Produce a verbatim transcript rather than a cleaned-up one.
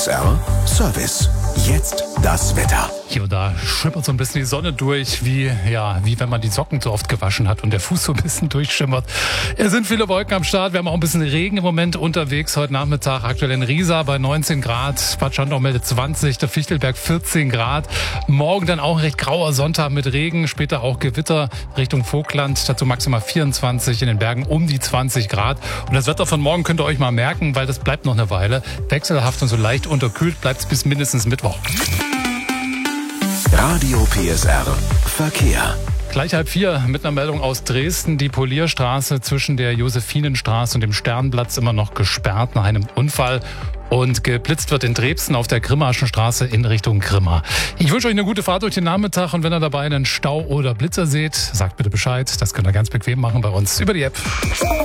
S R Service. Jetzt das Wetter. Hier und da schimmert so ein bisschen die Sonne durch, wie, ja, wie wenn man die Socken zu oft gewaschen hat und der Fuß so ein bisschen durchschimmert. Es sind viele Wolken am Start. Wir haben auch ein bisschen Regen im Moment unterwegs. Heute Nachmittag aktuell in Riesa bei neunzehn Grad. Bad Schandau meldet zwanzig, der Fichtelberg vierzehn Grad. Morgen dann auch ein recht grauer Sonntag mit Regen. Später auch Gewitter Richtung Vogtland. Dazu maximal vierundzwanzig, in den Bergen um die zwanzig Grad. Und das Wetter von morgen könnt ihr euch mal merken, weil das bleibt noch eine Weile. Wechselhaft und so leicht unterkühlt bleibt es bis mindestens Mittwoch. Radio P S R Verkehr. Gleich halb vier mit einer Meldung aus Dresden. Die Polierstraße zwischen der Josephinenstraße und dem Sternplatz immer noch gesperrt nach einem Unfall. Und geblitzt wird in Dresden auf der Grimmaschen Straße in Richtung Grimma. Ich wünsche euch eine gute Fahrt durch den Nachmittag. Und wenn ihr dabei einen Stau oder Blitzer seht, sagt bitte Bescheid. Das könnt ihr ganz bequem machen bei uns über die App.